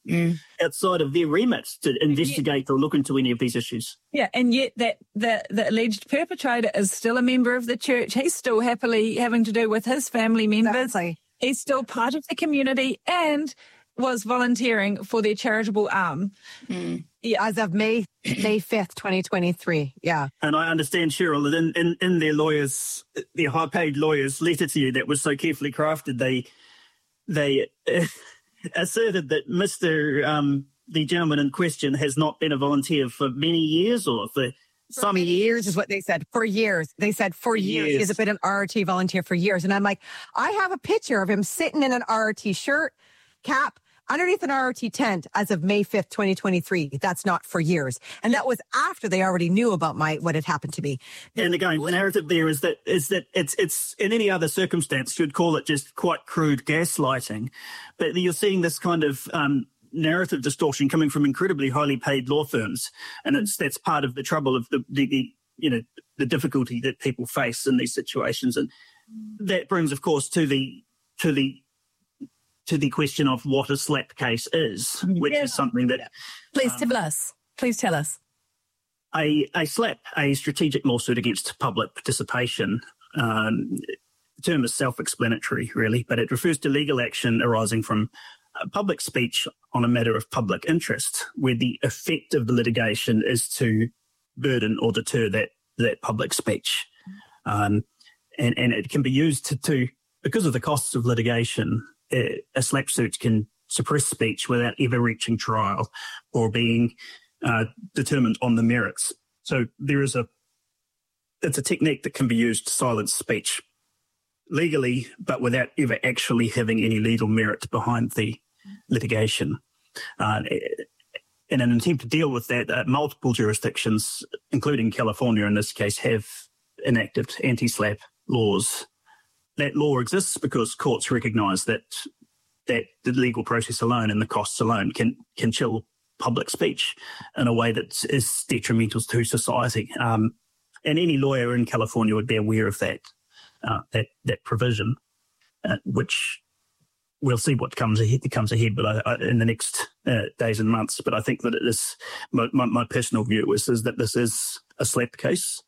outside of their remit to investigate or look into any of these issues. Yeah, and yet the alleged perpetrator is still a member of the church. He's still happily having to do with his family members. Exactly. He's still part of the community and was volunteering for their charitable arm. Yeah, as of May 5th, 2023. Yeah. And I understand, Cheryl, that in their high-paid lawyers' letter to you that was so carefully crafted, they asserted that the gentleman in question has not been a volunteer for many years or for some years is what they said. For years. They said for years. He's been an RRT volunteer for years. And I'm like, I have a picture of him sitting in an RRT shirt, cap, underneath an RRT tent as of May 5th, 2023. That's not for years. And that was after they already knew about what had happened to me. And again, the narrative there is that it's in any other circumstance, you'd call it just quite crude gaslighting. But you're seeing this kind of narrative distortion coming from incredibly highly paid law firms. And that's part of the trouble of the difficulty that people face in these situations. And that brings, of course, to the question of what a SLAPP case is, which is something that... Please tell us. A SLAPP, a strategic lawsuit against public participation, the term is self-explanatory, really, but it refers to legal action arising from public speech on a matter of public interest, where the effect of the litigation is to burden or deter that public speech. And it can be used to because of the costs of litigation, a SLAPP suit can suppress speech without ever reaching trial or being determined on the merits. So it's a technique that can be used to silence speech legally, but without ever actually having any legal merit behind the litigation. In an attempt to deal with that, multiple jurisdictions, including California in this case, have enacted anti-SLAPP laws. That law exists because courts recognise that the legal process alone and the costs alone can chill public speech in a way that is detrimental to society. And any lawyer in California would be aware of that provision, which we'll see what comes ahead, but in the next days and months. But I think that it is my personal view is that this is a SLAPP case.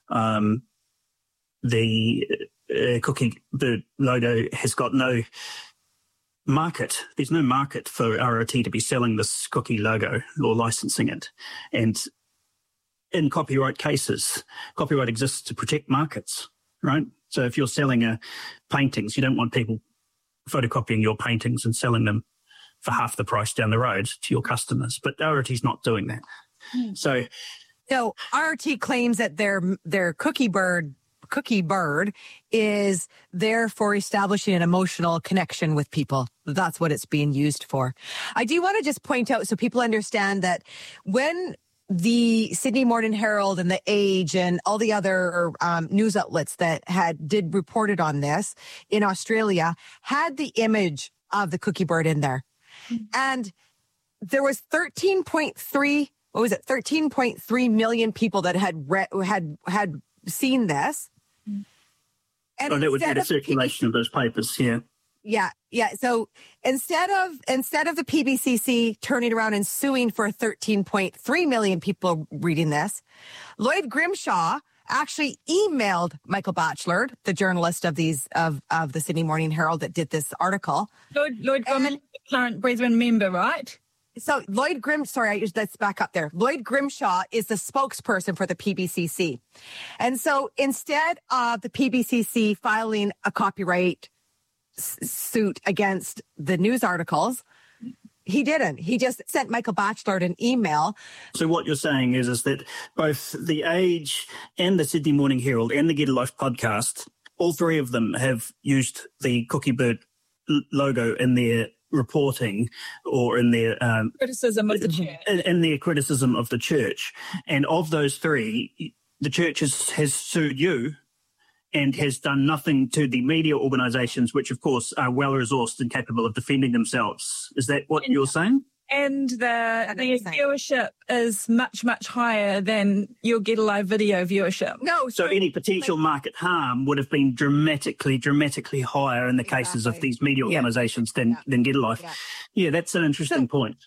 The Cookie Bird logo has got no market. There's no market for RRT to be selling this cookie logo or licensing it. And in copyright cases, copyright exists to protect markets, right? So if you're selling paintings, you don't want people photocopying your paintings and selling them for half the price down the road to your customers. But RRT's not doing that. So RRT claims that their Cookie Bird is there for establishing an emotional connection with people. That's what it's being used for. I do want to just point out so people understand that when the Sydney Morning Herald and the Age and all the other news outlets that did reported on this in Australia had the image of the Cookie Bird in there. And there was 13.3 million people that had seen this. And that would be the circulation of those papers, yeah. Yeah. So instead of the PBCC turning around and suing for 13.3 million people reading this, Lloyd Grimshaw actually emailed Michael Batchelor, the journalist of the Sydney Morning Herald that did this article. Lloyd Grimshaw, current Brisbane member, right? So let's back up there. Lloyd Grimshaw is the spokesperson for the PBCC. And so instead of the PBCC filing a copyright suit against the news articles, he didn't. He just sent Michael Batchelor an email. So what you're saying is that both the Age and the Sydney Morning Herald and the Get a Life podcast, all three of them have used the Cookie Bird logo in their reporting or in their criticism of the church. In their criticism of the church. And of those three, the church has sued you and has done nothing to the media organisations, which of course are well resourced and capable of defending themselves. Is that what you're saying? And the viewership is much, much higher than your Get a Live video viewership. No. So any potential market harm would have been dramatically higher in the cases of these media organisations than Get a Life. Yeah, that's an interesting point.